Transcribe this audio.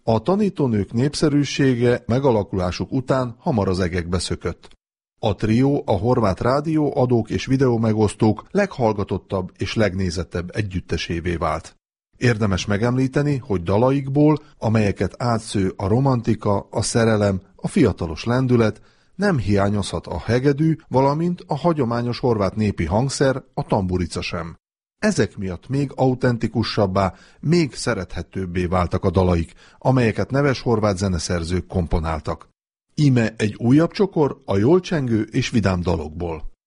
A tanítónők népszerűsége megalakulásuk után hamar az egekbe szökött. A trió a horvát rádió, adók és videómegosztók leghallgatottabb és legnézettebb együttesévé vált. Érdemes megemlíteni, hogy dalaikból, amelyeket átsző a romantika, a szerelem, a fiatalos lendület, nem hiányozhat a hegedű, valamint a hagyományos horvát népi hangszer, a tamburica sem. Ezek miatt még autentikusabbá, még szerethetőbbé váltak a dalaik, amelyeket neves horvát zeneszerzők komponáltak. Íme egy újabb csokor a jól csengő és vidám dalokból.